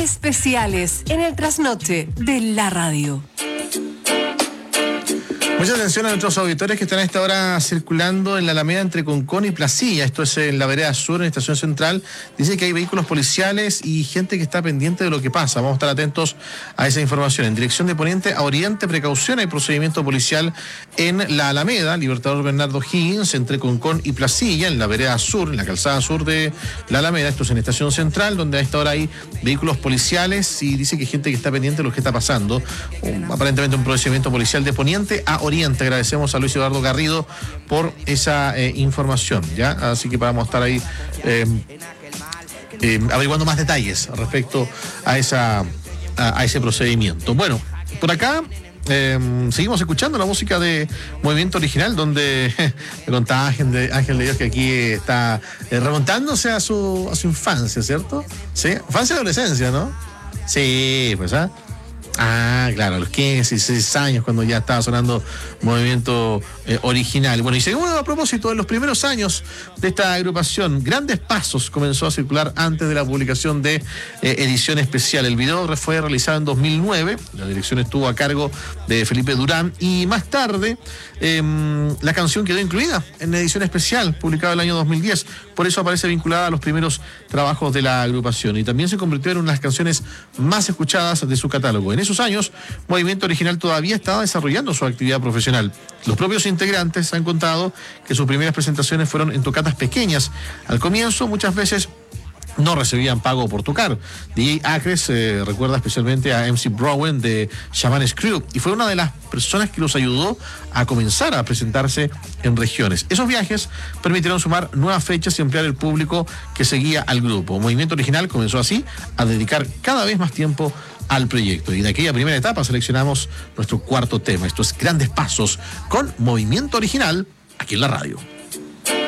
especiales en el trasnoche de la radio. Mucha atención a nuestros auditores que están a esta hora circulando en la Alameda entre Concón y Placilla. Esto es en la vereda sur, en Estación Central. Dice que hay vehículos policiales y gente que está pendiente de lo que pasa. Vamos a estar atentos a esa información. En dirección de Poniente a Oriente, precaución, hay procedimiento policial en la Alameda, Libertador Bernardo Higgins, entre Concón y Placilla, en la vereda sur, en la calzada sur de la Alameda. Esto es en Estación Central, donde a esta hora hay vehículos policiales y dice que hay gente que está pendiente de lo que está pasando. Aparentemente un procedimiento policial de Poniente a Oriente. Agradecemos a Luis Eduardo Garrido por esa información, ¿ya? Así que vamos a estar ahí averiguando más detalles respecto a ese procedimiento. Bueno, por acá seguimos escuchando la música de Movimiento Original, donde me contaba Ángel de Dios que aquí está remontándose a su infancia, ¿cierto? Sí, infancia y adolescencia, ¿no? Sí, pues, claro, a los 15, 16 años, cuando ya estaba sonando Movimiento Original. Bueno, y segundo, a propósito de los primeros años de esta agrupación, Grandes Pasos comenzó a circular antes de la publicación de Edición Especial. El video fue realizado en 2009, la dirección estuvo a cargo de Felipe Durán, y más tarde la canción quedó incluida en la Edición Especial, publicada el año 2010. Por eso aparece vinculada a los primeros trabajos de la agrupación, y también se convirtió en una de las canciones más escuchadas de su catálogo. En esos años, Movimiento Original todavía estaba desarrollando su actividad profesional. Los propios integrantes han contado que sus primeras presentaciones fueron en tocatas pequeñas. Al comienzo, muchas veces no recibían pago por tocar. DJ Acres recuerda especialmente a MC Browen de Shaman's Crew, y fue una de las personas que los ayudó a comenzar a presentarse en regiones. Esos viajes permitieron sumar nuevas fechas y ampliar el público que seguía al grupo. Movimiento Original comenzó así a dedicar cada vez más tiempo al proyecto, y de aquella primera etapa seleccionamos nuestro cuarto tema. Esto es Grandes Pasos con Movimiento Original, aquí en la radio.